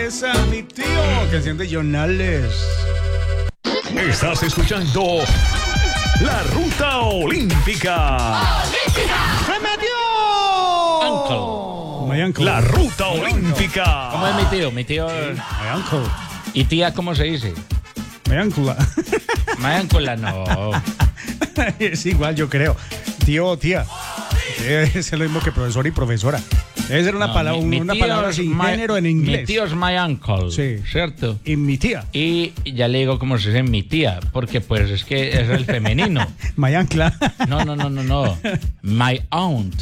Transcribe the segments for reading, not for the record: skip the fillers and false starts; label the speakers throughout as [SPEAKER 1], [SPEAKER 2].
[SPEAKER 1] belleza, mi tío. Canción de Jonales.
[SPEAKER 2] Estás escuchando La Ruta Olímpica.
[SPEAKER 1] ¡Se metió!
[SPEAKER 3] Uncle.
[SPEAKER 1] My uncle.
[SPEAKER 2] La Ruta Olímpica.
[SPEAKER 3] ¿Cómo es mi tío? Mi tío.
[SPEAKER 1] My uncle.
[SPEAKER 3] ¿Y tía cómo se dice?
[SPEAKER 1] My uncle.
[SPEAKER 3] My uncle, no.
[SPEAKER 1] Es igual, yo creo. Tío o tía. Es lo mismo que profesor y profesora. Debe ser una,
[SPEAKER 3] No,
[SPEAKER 1] palabra,
[SPEAKER 3] mi
[SPEAKER 1] una
[SPEAKER 3] tío
[SPEAKER 1] palabra
[SPEAKER 3] es
[SPEAKER 1] sin género en inglés.
[SPEAKER 3] Mi tío es my uncle.
[SPEAKER 1] Sí.
[SPEAKER 3] ¿Cierto?
[SPEAKER 1] Y mi tía.
[SPEAKER 3] Y ya le digo cómo se dice mi tía, porque pues es que es el femenino.
[SPEAKER 1] My ancla.
[SPEAKER 3] No. My aunt.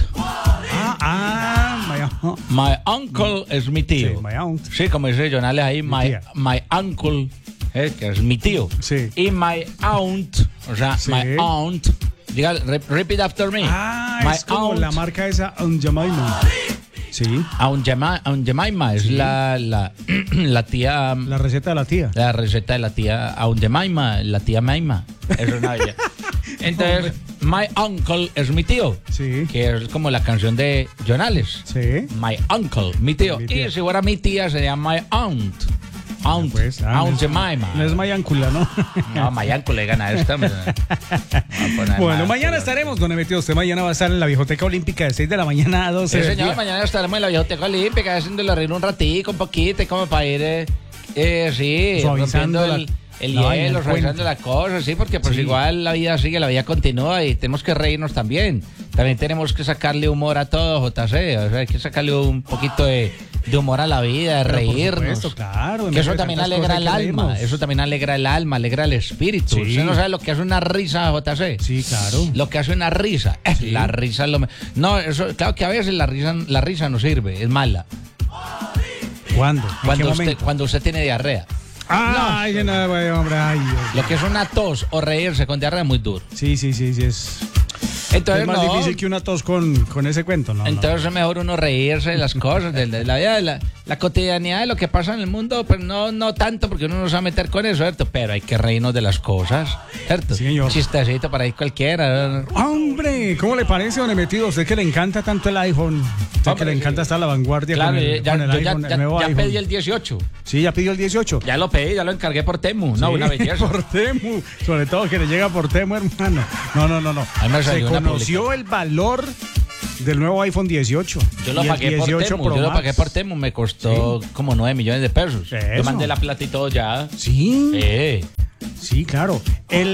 [SPEAKER 3] My uncle es mi tío.
[SPEAKER 1] Sí, my aunt.
[SPEAKER 3] Sí, como dice Jonales ahí, my uncle, que es mi tío.
[SPEAKER 1] Sí.
[SPEAKER 3] Y my aunt, o sea,
[SPEAKER 1] Sí.
[SPEAKER 3] my aunt. Diga, repeat after me. My
[SPEAKER 1] Es como
[SPEAKER 3] aunt.
[SPEAKER 1] la marca esa Aunt Jemima. Sí.
[SPEAKER 3] Aunt Jemima es la tía.
[SPEAKER 1] La receta de la tía.
[SPEAKER 3] La receta de la tía Aunt Jemima, la tía Maima. Es una bella. Entonces, my uncle es mi tío.
[SPEAKER 1] Sí.
[SPEAKER 3] Que es como la canción de Jonales.
[SPEAKER 1] Sí.
[SPEAKER 3] My uncle, mi tío.
[SPEAKER 1] Mi tía.
[SPEAKER 3] Y si fuera mi tía sería my aunt. Aunt, Aunt Jemima.
[SPEAKER 1] No es my ancula, ¿no?
[SPEAKER 3] No, my uncle le gana a esta.
[SPEAKER 1] Bueno, mañana estaremos, don Emetio. Usted mañana va a estar en la Biblioteca Olímpica de 6 de la mañana a 12
[SPEAKER 3] Sí,
[SPEAKER 1] del
[SPEAKER 3] señor,
[SPEAKER 1] día.
[SPEAKER 3] mañana estaremos en la Biblioteca Olímpica haciéndolo reír un ratico, un poquito, como para ir, sí,
[SPEAKER 1] Suavizando
[SPEAKER 3] rompiendo
[SPEAKER 1] la-
[SPEAKER 3] el
[SPEAKER 1] la vaina,
[SPEAKER 3] hielo,
[SPEAKER 1] el
[SPEAKER 3] suavizando
[SPEAKER 1] cuento.
[SPEAKER 3] la cosa, sí, porque pues
[SPEAKER 1] Sí.
[SPEAKER 3] igual la vida sigue, la vida continúa y tenemos que reírnos también. También tenemos que sacarle humor a todo, JC, o sea, hay que sacarle un poquito de humor a la vida, de
[SPEAKER 1] Pero por
[SPEAKER 3] reírnos.
[SPEAKER 1] supuesto, claro, en
[SPEAKER 3] Que eso
[SPEAKER 1] medio de
[SPEAKER 3] también
[SPEAKER 1] tantas
[SPEAKER 3] alegra
[SPEAKER 1] cosas
[SPEAKER 3] el
[SPEAKER 1] hay que
[SPEAKER 3] alma,
[SPEAKER 1] reírnos.
[SPEAKER 3] eso también alegra el alma, alegra el espíritu.
[SPEAKER 1] Sí.
[SPEAKER 3] Usted no sabe lo que hace una risa, JC.
[SPEAKER 1] Sí, claro.
[SPEAKER 3] Lo que hace una risa. La risa es lo No, eso, claro que a veces la risa no sirve, es mala.
[SPEAKER 1] ¿Cuándo? ¿En qué momento?
[SPEAKER 3] Cuando usted tiene diarrea.
[SPEAKER 1] Ay, que nada, vaya, hombre. Ay, Dios.
[SPEAKER 3] Lo que es una tos o reírse con diarrea es muy duro.
[SPEAKER 1] Sí, es
[SPEAKER 3] Entonces,
[SPEAKER 1] más
[SPEAKER 3] no,
[SPEAKER 1] difícil que una tos con ese cuento, ¿no?
[SPEAKER 3] entonces es mejor uno reírse de las cosas, de la vida, de la cotidianidad de lo que pasa en el mundo, pero no tanto porque uno no se va a meter con eso, ¿cierto? Pero hay que reírnos de las cosas, ¿cierto?
[SPEAKER 1] Sí, señor.
[SPEAKER 3] Chistecito para ahí cualquiera.
[SPEAKER 1] Hombre, ¿cómo le parece, don Emetido? Usted que le encanta tanto el iPhone. Usted que le encanta estar a la vanguardia
[SPEAKER 3] Claro,
[SPEAKER 1] con el,
[SPEAKER 3] ya,
[SPEAKER 1] con el
[SPEAKER 3] yo
[SPEAKER 1] iPhone, el nuevo
[SPEAKER 3] ya
[SPEAKER 1] iPhone.
[SPEAKER 3] pedí el 18.
[SPEAKER 1] Sí, ya pidió el 18.
[SPEAKER 3] Ya lo pedí, ya lo encargué por Temu. No,
[SPEAKER 1] Sí,
[SPEAKER 3] una belleza.
[SPEAKER 1] Por Temu, sobre todo que le llega por Temu, hermano. No.
[SPEAKER 3] Ahí me
[SPEAKER 1] Se
[SPEAKER 3] salió una
[SPEAKER 1] conoció el valor del nuevo iPhone 18.
[SPEAKER 3] Yo lo
[SPEAKER 1] y el
[SPEAKER 3] pagué por
[SPEAKER 1] 18
[SPEAKER 3] Temu,
[SPEAKER 1] Pro
[SPEAKER 3] yo lo
[SPEAKER 1] Max.
[SPEAKER 3] pagué por Temu, me costó como 9 millones de pesos.
[SPEAKER 1] Eso.
[SPEAKER 3] Yo mandé la plata y todo ya.
[SPEAKER 1] Sí, sí, claro. El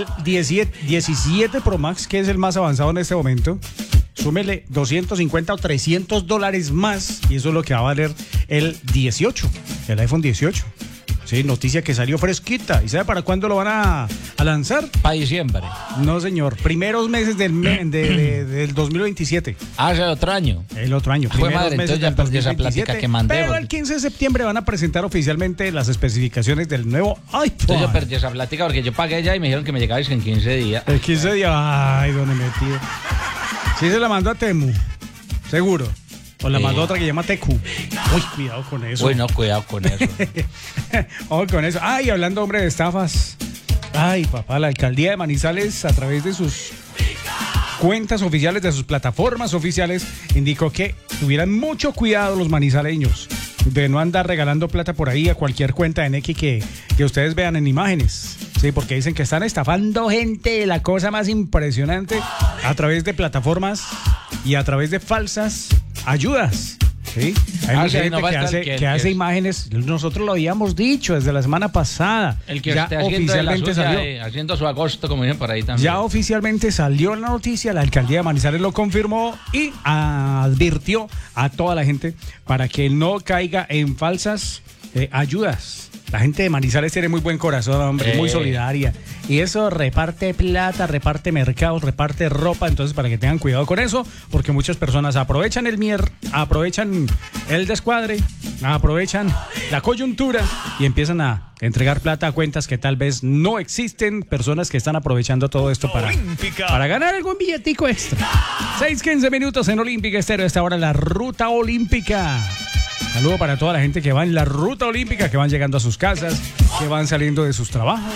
[SPEAKER 1] 17 Pro Max, que es el más avanzado en este momento, súmele 250 o $300 más y eso es lo que va a valer el 18, el iPhone 18. Sí, noticia que salió fresquita. ¿Y sabe para cuándo lo van a lanzar?
[SPEAKER 3] Para diciembre.
[SPEAKER 1] No, señor. Primeros meses del 2027.
[SPEAKER 3] Hace otro año.
[SPEAKER 1] El otro año.
[SPEAKER 3] Fue
[SPEAKER 1] Primeros
[SPEAKER 3] madre,
[SPEAKER 1] meses
[SPEAKER 3] entonces ya
[SPEAKER 1] del
[SPEAKER 3] perdí esa
[SPEAKER 1] 2027,
[SPEAKER 3] plática que mandé,
[SPEAKER 1] Pero
[SPEAKER 3] porque-
[SPEAKER 1] el 15 de septiembre van a presentar oficialmente las especificaciones del nuevo iPhone.
[SPEAKER 3] Entonces yo perdí esa plática porque yo pagué ya y me dijeron que me llegaba en 15 días.
[SPEAKER 1] El 15 de días. Ay, ¿dónde metido? Sí se la mandó a Temu. Seguro. O la mandó otra que llama TQ. Uy, cuidado con eso.
[SPEAKER 3] Uy, no, cuidado con eso.
[SPEAKER 1] Ojo con eso. Ay, hablando, hombre, de estafas. Ay, papá, la alcaldía de Manizales, a través de sus cuentas oficiales, de sus plataformas oficiales, indicó que tuvieran mucho cuidado los manizaleños de no andar regalando plata por ahí a cualquier cuenta de Nequi que ustedes vean en imágenes. Sí, porque dicen que están estafando gente, la cosa más impresionante, a través de plataformas y a través de falsas ayudas. Sí, hay mucha
[SPEAKER 3] sí,
[SPEAKER 1] gente
[SPEAKER 3] no falta
[SPEAKER 1] que hace imágenes. Nosotros lo habíamos dicho desde la semana pasada.
[SPEAKER 3] El que
[SPEAKER 1] ya
[SPEAKER 3] esté haciendo de la
[SPEAKER 1] oficialmente
[SPEAKER 3] suya,
[SPEAKER 1] salió.
[SPEAKER 3] haciendo su agosto, como dicen por ahí también.
[SPEAKER 1] Ya oficialmente salió la noticia, la alcaldía de Manizales lo confirmó y advirtió a toda la gente para que no caiga en falsas ayudas. La gente de Manizales tiene muy buen corazón, hombre, muy solidaria. Y eso reparte plata, reparte mercados, reparte ropa. Entonces, para que tengan cuidado con eso, porque muchas personas aprovechan aprovechan el descuadre, aprovechan la coyuntura y empiezan a entregar plata a cuentas que tal vez no existen. Personas que están aprovechando todo esto para ganar algún billetico extra. 6:15 minutos en Olímpica Estéreo. Esta hora la Ruta Olímpica. Saludo para toda la gente que va en la Ruta Olímpica, que van llegando a sus casas, que van saliendo de sus trabajos.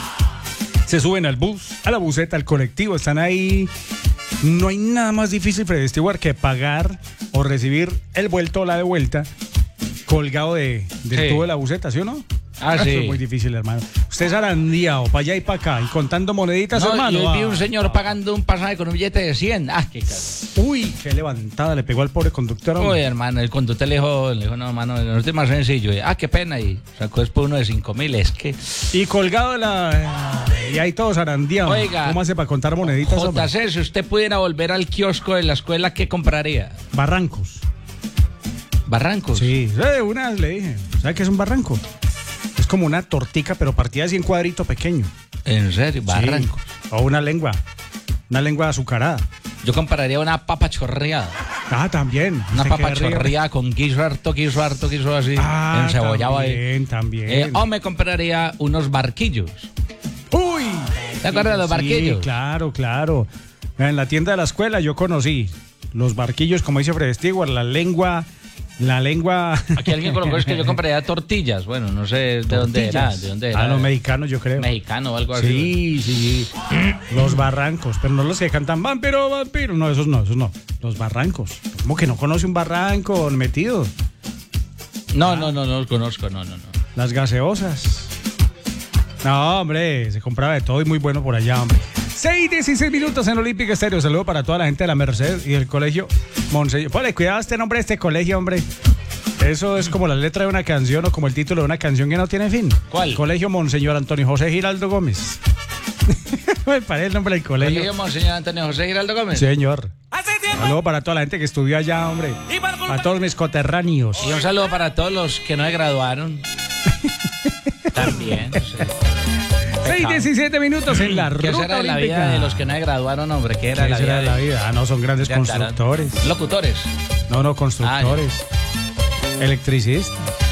[SPEAKER 1] Se suben al bus, a la buseta, al colectivo, están ahí. No hay nada más difícil, Freddy Stewart, que pagar o recibir el vuelto o la de vuelta colgado del
[SPEAKER 3] Sí.
[SPEAKER 1] tubo de la buceta, ¿sí o no?
[SPEAKER 3] Ah,
[SPEAKER 1] Eso
[SPEAKER 3] sí.
[SPEAKER 1] es muy difícil, hermano. Usted es arandeado para allá y para acá y contando moneditas,
[SPEAKER 3] No,
[SPEAKER 1] hermano.
[SPEAKER 3] yo vi
[SPEAKER 1] Ah.
[SPEAKER 3] un señor pagando un pasaje con un billete de 100. Ah, qué caro.
[SPEAKER 1] Uy, qué levantada le pegó al pobre conductor. hombre.
[SPEAKER 3] Uy, hermano, el conductor le dijo, no, hermano, no es más sencillo. Y, qué pena. Y sacó después uno de 5.000. Es que,
[SPEAKER 1] Y colgado de la... Y ahí todos arandeados.
[SPEAKER 3] Oiga.
[SPEAKER 1] ¿Cómo hace para contar moneditas, hombre?
[SPEAKER 3] JC, si usted pudiera volver al kiosco de la escuela, ¿qué compraría?
[SPEAKER 1] Barrancos.
[SPEAKER 3] Barrancos.
[SPEAKER 1] Sí, una vez le dije. ¿Sabe qué es un barranco? Es como una tortica, pero partida así en cuadrito pequeño.
[SPEAKER 3] En serio, barrancos.
[SPEAKER 1] Sí. O una lengua. Una lengua azucarada.
[SPEAKER 3] Yo compraría una papa chorreada.
[SPEAKER 1] Ah, también.
[SPEAKER 3] Una
[SPEAKER 1] ¿Usted
[SPEAKER 3] papa
[SPEAKER 1] qué ríe?
[SPEAKER 3] chorreada con guiso harto así.
[SPEAKER 1] Ah,
[SPEAKER 3] encebollado ahí.
[SPEAKER 1] también.
[SPEAKER 3] O me compraría unos barquillos.
[SPEAKER 1] ¡Uy!
[SPEAKER 3] ¿Te acuerdas de los barquillos?
[SPEAKER 1] Sí, claro, claro. En la tienda de la escuela yo conocí los barquillos, como dice Fred Stewart, la lengua...
[SPEAKER 3] Aquí alguien colocó es que yo compraría tortillas. Bueno, no sé de dónde era.
[SPEAKER 1] Tortillas.
[SPEAKER 3] ¿De dónde era?
[SPEAKER 1] Ah, no, mexicano yo creo.
[SPEAKER 3] Mexicano o algo así.
[SPEAKER 1] Sí, sí. Los barrancos, pero no los que cantan vampiro, vampiro. No, esos no, esos no. Los barrancos. ¿Cómo que no conoce un barranco metido?
[SPEAKER 3] No los conozco, no.
[SPEAKER 1] Las gaseosas. No, hombre, se compraba de todo y muy bueno por allá, hombre. 6:16 minutos en Olímpica Estéreo. Saludo para toda la gente de la Merced y del colegio Monseñor. Ponle cuidado a este nombre de este colegio, hombre. Eso es como la letra de una canción o como el título de una canción que no tiene fin.
[SPEAKER 3] ¿Cuál?
[SPEAKER 1] Colegio Monseñor Antonio José Giraldo Gómez. Me parece el nombre del colegio.
[SPEAKER 3] Colegio Monseñor Antonio José Giraldo Gómez.
[SPEAKER 1] Señor. Saludo para toda la gente que estudió allá, hombre. A todos mis coterráneos.
[SPEAKER 3] Y un saludo para todos los que no se graduaron. También. Sí.
[SPEAKER 1] 6:17 minutos en la
[SPEAKER 3] ¿Qué
[SPEAKER 1] ruta
[SPEAKER 3] será de la
[SPEAKER 1] olímpica.
[SPEAKER 3] vida de los que no se graduaron, hombre? ¿Qué era
[SPEAKER 1] ¿Qué
[SPEAKER 3] la
[SPEAKER 1] será
[SPEAKER 3] vida
[SPEAKER 1] de la vida? Ah, no, son grandes
[SPEAKER 3] de Antaran?
[SPEAKER 1] constructores.
[SPEAKER 3] Locutores.
[SPEAKER 1] No, constructores. Electricistas.